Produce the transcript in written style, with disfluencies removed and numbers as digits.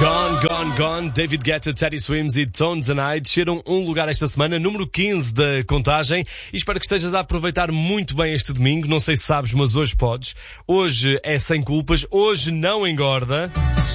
Gone, David Guetta, Teddy Swims e Tones and I desceram um lugar esta semana, número 15 da contagem, e espero que estejas a aproveitar muito bem este domingo. Não sei se sabes, mas hoje podes. Hoje é sem culpas, hoje não engorda.